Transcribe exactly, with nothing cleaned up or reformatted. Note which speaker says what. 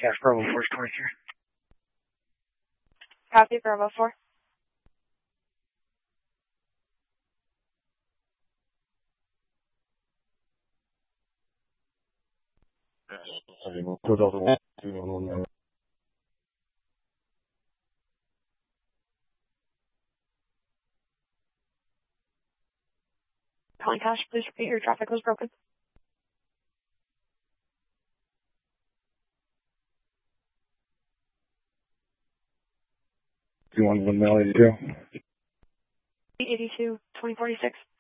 Speaker 1: Cash Bravo four twenty-three.
Speaker 2: Copy, Bravo four. Calling Cash, please repeat your traffic was broken.
Speaker 1: two one one eighty-two.
Speaker 2: eighty-two, twenty forty-six.